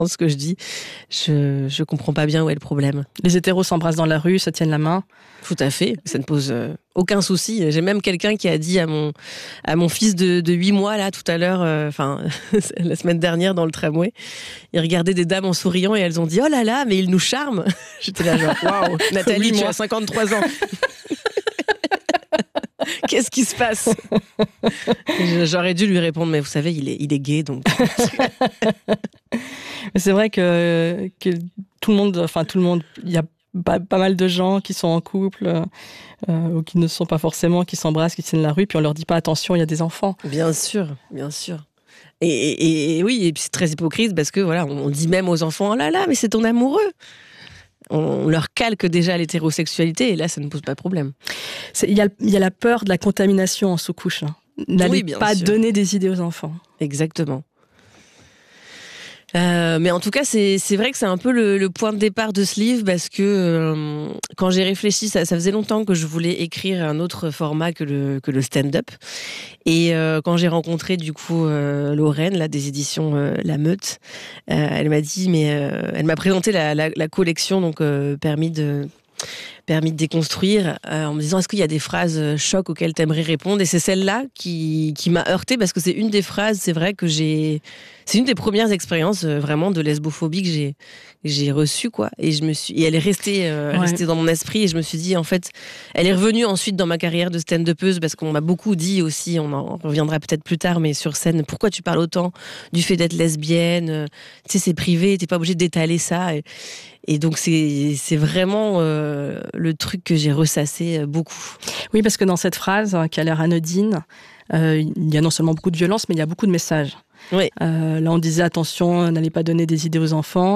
ce que je dis. Je comprends pas bien où est le problème. Les hétéros s'embrassent dans la rue, se tiennent la main. Tout à fait, ça ne pose aucun souci. J'ai même quelqu'un qui a dit à mon fils de 8 mois, là, tout à l'heure, la semaine dernière dans le tramway, il regardait des dames en souriant et elles ont dit « Oh là là, mais il nous charme !» J'étais là genre « Waouh, Nathalie, tu as 53 ans !» Qu'est-ce qui se passe? J'aurais dû lui répondre, mais vous savez, il est gay, donc. C'est vrai que tout le monde, il y a pas mal de gens qui sont en couple ou qui ne sont pas forcément, qui s'embrassent, qui tiennent la rue, puis on leur dit pas attention, il y a des enfants. Bien sûr, bien sûr. Et oui, et puis c'est très hypocrite parce que voilà, on dit même aux enfants, oh là là, mais c'est ton amoureux. On leur calque déjà l'hétérosexualité et là, ça ne pose pas de problème. Il y a la peur de la contamination en sous-couche. N'allez pas donner des idées aux enfants. Exactement. Mais en tout cas, c'est vrai que c'est un peu le point de départ de ce livre parce que quand j'ai réfléchi, ça faisait longtemps que je voulais écrire un autre format que le stand-up. Et quand j'ai rencontré du coup Lorraine, là, des éditions La Meute, elle m'a dit, elle m'a présenté la collection donc permis de déconstruire en me disant est-ce qu'il y a des phrases chocs auxquelles t'aimerais répondre, et c'est celle-là qui m'a heurtée parce que c'est une des phrases, c'est vrai que c'est une des premières expériences vraiment de lesbophobie que j'ai reçue quoi, et elle est restée dans mon esprit et je me suis dit en fait elle est revenue ensuite dans ma carrière de stand-upeuse parce qu'on m'a beaucoup dit aussi, on en reviendra peut-être plus tard, mais sur scène, pourquoi tu parles autant du fait d'être lesbienne, tu sais c'est privé, t'es pas obligée d'étaler ça, et donc c'est vraiment le truc que j'ai ressassé beaucoup. Oui, parce que dans cette phrase qui a l'air anodine, il y a non seulement beaucoup de violence, mais il y a beaucoup de messages. Oui. Là, on disait attention, n'allez pas donner des idées aux enfants.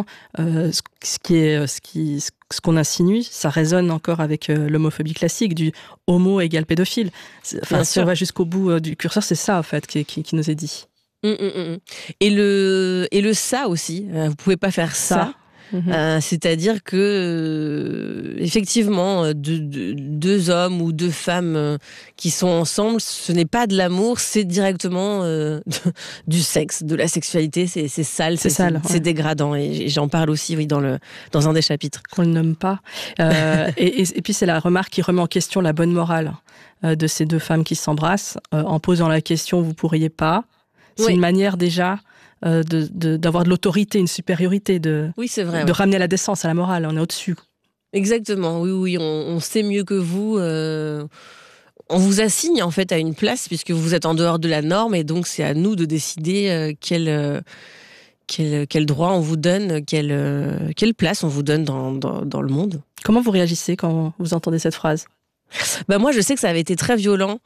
Ce qu'on insinue, ça résonne encore avec l'homophobie classique du homo égale pédophile. Si on va jusqu'au bout du curseur, c'est ça en fait qui nous est dit. Et le ça aussi. Vous pouvez pas faire ça. C'est-à-dire que effectivement deux hommes ou deux femmes qui sont ensemble, ce n'est pas de l'amour, c'est directement du sexe, de la sexualité, c'est sale, c'est dégradant, et j'en parle aussi dans un des chapitres qu'on ne nomme pas, et puis c'est la remarque qui remet en question la bonne morale de ces deux femmes qui s'embrassent en posant la question vous pourriez pas. C'est une manière déjà d'avoir de l'autorité, une supériorité, de ramener la décence à la morale, on est au-dessus. Exactement, oui, on sait mieux que vous, on vous assigne en fait à une place puisque vous êtes en dehors de la norme, et donc c'est à nous de décider quel droit on vous donne, quelle place on vous donne dans le monde. Comment vous réagissez quand vous entendez cette phrase ? Moi je sais que ça avait été très violent.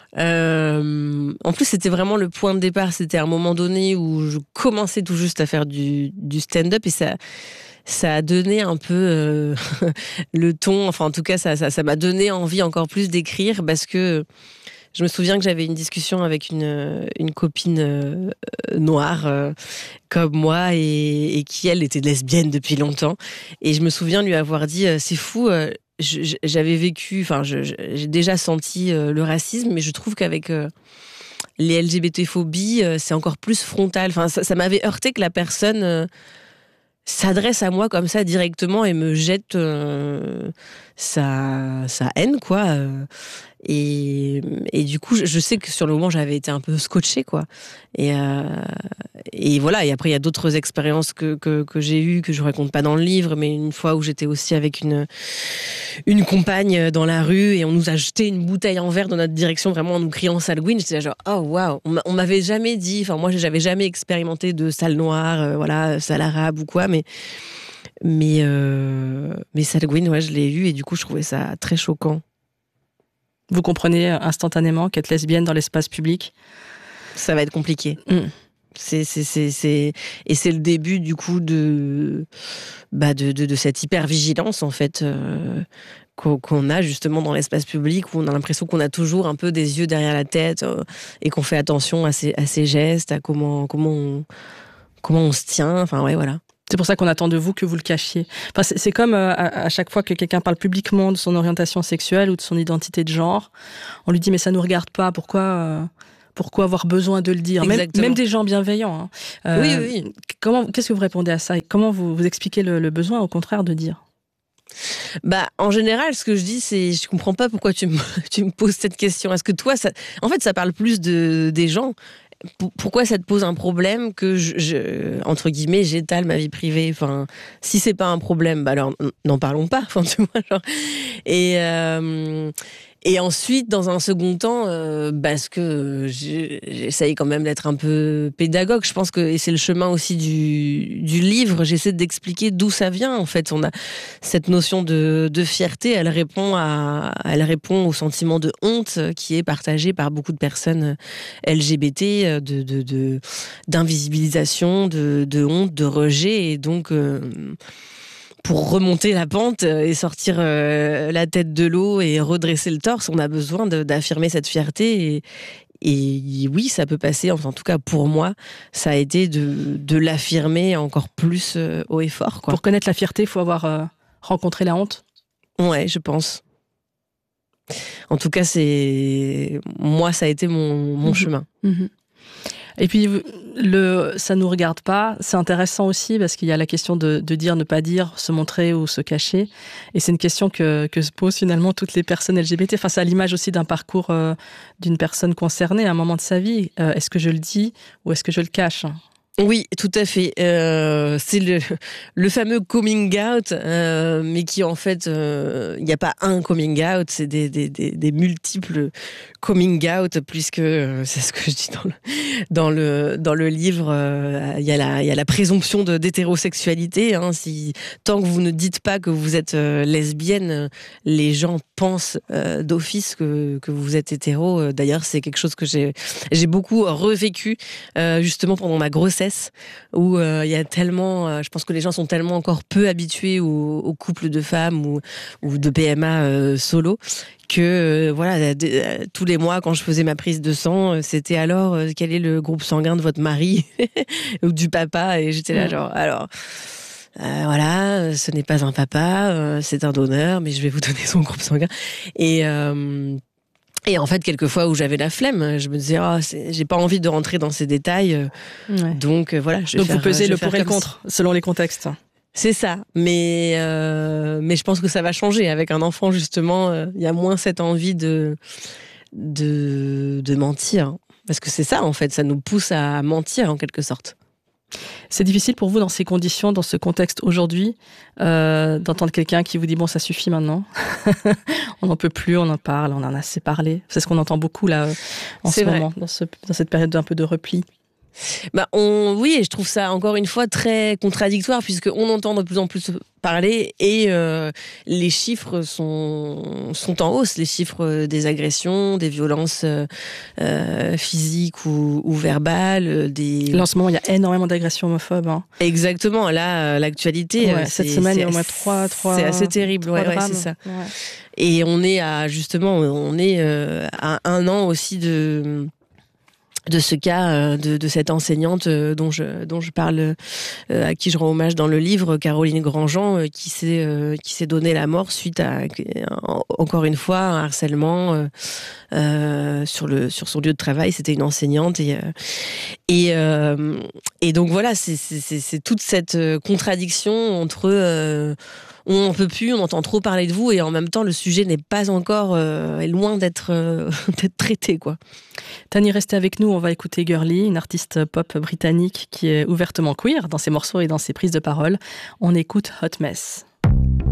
En plus c'était vraiment le point de départ, c'était un moment donné où je commençais tout juste à faire du stand-up, et ça a donné un peu le ton, enfin en tout cas ça m'a donné envie encore plus d'écrire, parce que je me souviens que j'avais une discussion avec une copine noire comme moi et qui elle était lesbienne depuis longtemps, et je me souviens lui avoir dit c'est fou, j'avais vécu, j'ai déjà senti le racisme, mais je trouve qu'avec les LGBT-phobies, c'est encore plus frontal. Enfin, ça m'avait heurté que la personne s'adresse à moi comme ça directement et me jette sa haine, quoi. Et du coup, je sais que sur le moment, j'avais été un peu scotchée, quoi. Et voilà. Et après, il y a d'autres expériences que j'ai eues, que je raconte pas dans le livre, mais une fois où j'étais aussi avec une compagne dans la rue et on nous a jeté une bouteille en verre dans notre direction, vraiment en nous criant sale Gwyn. J'étais là genre, oh waouh, on m'avait jamais dit, enfin moi j'avais jamais expérimenté de sale noir, voilà, sale arabe ou quoi, mais sale Gwyn, ouais, je l'ai eu, et du coup je trouvais ça très choquant. Vous comprenez instantanément qu'être lesbienne dans l'espace public, ça va être compliqué. Et c'est le début du coup de cette hypervigilance en fait qu'on a justement dans l'espace public, où on a l'impression qu'on a toujours un peu des yeux derrière la tête et qu'on fait attention à ses gestes, à comment on se tient, enfin ouais, voilà. C'est pour ça qu'on attend de vous que vous le cachiez. Enfin, c'est comme à chaque fois que quelqu'un parle publiquement de son orientation sexuelle ou de son identité de genre, on lui dit mais ça nous regarde pas, pourquoi Pourquoi avoir besoin de le dire? Même des gens bienveillants. Hein. Oui. Qu'est-ce que vous répondez à ça? Et comment vous expliquez le besoin, au contraire, de dire? En général, ce que je dis, c'est je comprends pas pourquoi tu me poses cette question. Est-ce que toi, ça parle plus des gens? Pourquoi ça te pose un problème que entre guillemets, j'étale ma vie privée? Enfin, si c'est pas un problème, alors n'en parlons pas. Enfin, tu vois, genre. Et ensuite, dans un second temps, parce que j'essaye quand même d'être un peu pédagogue, je pense que, et c'est le chemin aussi du livre, j'essaie d'expliquer d'où ça vient. En fait, on a cette notion de fierté, elle répond au sentiment de honte qui est partagé par beaucoup de personnes LGBT, d'invisibilisation, de honte, de rejet, et donc pour remonter la pente et sortir la tête de l'eau et redresser le torse, on a besoin d'affirmer cette fierté. Et oui, ça peut passer, enfin, en tout cas pour moi, ça a été de l'affirmer encore plus haut et fort, quoi. Pour connaître la fierté, il faut avoir rencontré la honte? Ouais, je pense. En tout cas, moi, ça a été mon chemin. Mmh. Et puis, ça nous regarde pas. C'est intéressant aussi parce qu'il y a la question de dire, ne pas dire, se montrer ou se cacher. Et c'est une question que se posent finalement toutes les personnes LGBT. Enfin, c'est à l'image aussi d'un parcours d'une personne concernée à un moment de sa vie. Est-ce que je le dis ou est-ce que je le cache? Oui, tout à fait. C'est le fameux coming out, mais qui en fait, il n'y a pas un coming out, c'est des multiples coming out, puisque c'est ce que je dis dans le livre. Il y a la présomption d'hétérosexualité. Hein, tant que vous ne dites pas que vous êtes lesbienne, les gens pensent d'office que vous êtes hétéro. D'ailleurs, c'est quelque chose que j'ai beaucoup revécu justement pendant ma grossesse, où il y a tellement, je pense que les gens sont tellement encore peu habitués aux couples de femmes ou de PMA solo, que voilà, tous les mois quand je faisais ma prise de sang, c'était alors quel est le groupe sanguin de votre mari ou du papa, et j'étais là genre alors. Voilà, ce n'est pas un papa, c'est un donneur, mais je vais vous donner son groupe sanguin. Et en fait, quelquefois où j'avais la flemme, je me disais, j'ai pas envie de rentrer dans ces détails. Ouais. Donc voilà. Donc vous pesez le pour et le contre, selon les contextes. C'est ça. Mais je pense que ça va changer. Avec un enfant, justement, il y a moins cette envie de mentir. Parce que c'est ça, en fait. Ça nous pousse à mentir, en quelque sorte. C'est difficile pour vous, dans ces conditions, dans ce contexte aujourd'hui, d'entendre quelqu'un qui vous dit « bon, ça suffit maintenant, on n'en peut plus, on en parle, on en a assez parlé ». C'est ce qu'on entend beaucoup là en ce moment, dans cette période d'un peu de repli. Oui, et je trouve ça encore une fois très contradictoire, puisqu'on entend de plus en plus parler et les chiffres sont en hausse, les chiffres des agressions, des violences physiques ou verbales. Là, en ce moment, il y a énormément d'agressions homophobes. Hein. Exactement, là, l'actualité... cette semaine, il y a au moins trois c'est assez terrible, ouais, c'est ça. Ouais. Et on est à 1 an aussi de ce cas de cette enseignante dont je parle, à qui je rends hommage dans le livre, Caroline Grandjean, qui s'est donné la mort suite à encore une fois un harcèlement sur son lieu de travail. C'était une enseignante et donc voilà, c'est toute cette contradiction entre on n'en peut plus, on entend trop parler de vous, et en même temps le sujet n'est pas encore est loin d'être traité, quoi. Tani, restez avec nous, on va écouter Girly, une artiste pop britannique qui est ouvertement queer dans ses morceaux et dans ses prises de parole. On écoute Hot Mess.